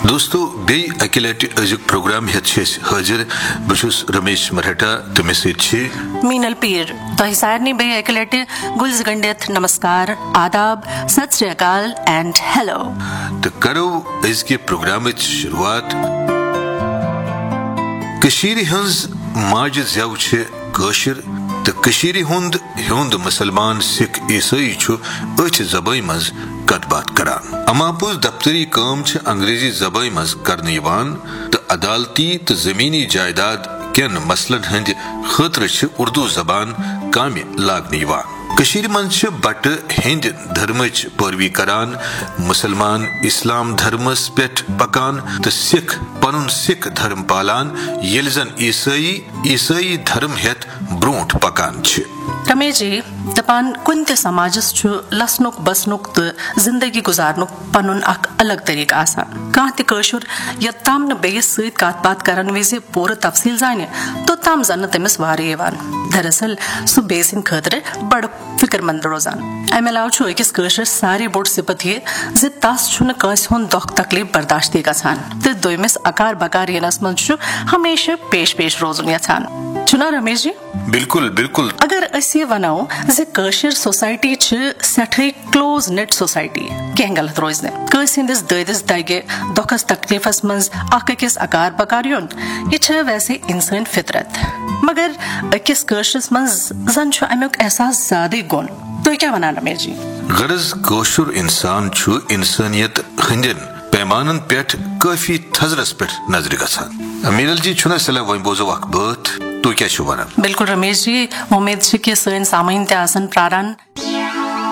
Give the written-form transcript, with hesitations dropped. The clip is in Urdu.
دوستو بی اکہ لٹہ ازیک پروگرام ہیت حاضر بہس رمیش مرہٹا تو مے سی مینل پیر تہ سارنی بی اکہ لٹہ گلز گنڈت نمسکار آداب ست شری اکال اینڈ ہیلو تو کرو ازکہ پروگرام شروعات کشیر ہنز ماج زو کاشر تو کشیر ہند مسلمان سکھ عیسائی اتھ زبان مز کت بات کران اما پوز دفتری کام انگریزی زبان مز کرنے تو عدالتی تو زمینی جائیداد کن مسلن ہند خاطر اردو زبان کام لاگنے کشیر من بٹ ہند دھرمچ پیروی کران مسلمان اسلام دھرمس پہ پکان تو سکھ پن سکھ دھرم پالان یل زن عیسائی دھرم ہیت برونٹ پکان رمیش جی دپان کن تہ سماجس لسنک بسنک تو زندگی گزارنک پنن اخ الگ طریقہ آسان کان تہ کاشر یوتام نہ بیس ست کت بات کرن وز پور تفصیل زانہ توتام زن تمس واریاہ دراصل سہ بیس سند خاطر بڑ فکر مند روزان امہ علاوہ اکس کاشرس ساری بوڑ صفت یہ زِ تس کنس ہند دکھ تکلیف برداشت گژھان تو دویمس اکار بکار ینس من ہمیشہ پیش روزن یژھان چھنا رمیش جی؟ بالکل بالکل. اگر اس یہ ونو زِ کاشر سوسائٹی سٹھے کلوز نٹ سوسائٹی کی غلط روز کس ہندس دادس دگہ دکھس تکلیفس مز اخ اکس اکار بکار یون یہ ویسے انسان فطرت مگر اکس کاشرس مز زن امیک احساس زیادہ گون تو کیا ونان رمیش جی؟ غرض کاشر انسان انسانیت ہندین پیمانن پہ کافی تھزرس پہ نظر گژھان. مینل جی چھنا صلاح وی بوزو اخ بات تو کیا ونان؟ بالکل رمیش جی امید کہ سن سامعین تہ آسن پراران